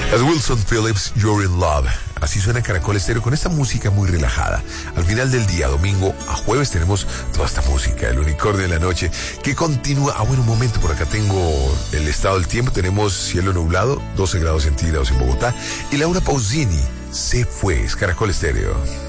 Es Wilson Phillips, You're in Love. Así suena Caracol Estéreo con esta música muy relajada. Al final del día, domingo a jueves, tenemos toda esta música, el unicornio de la noche, que continúa. Bueno, un momento, por acá tengo el estado del tiempo. Tenemos cielo nublado, 12 grados centígrados en Bogotá. Y Laura Pausini se fue. Es Caracol Estéreo.